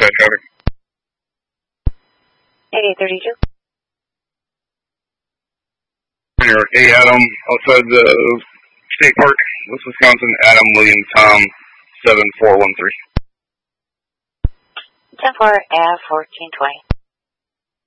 outside traffic. 8832. New York, hey Adam, outside the State Park, West Wisconsin, Adam William Tom 7413. 10-4 F 1420.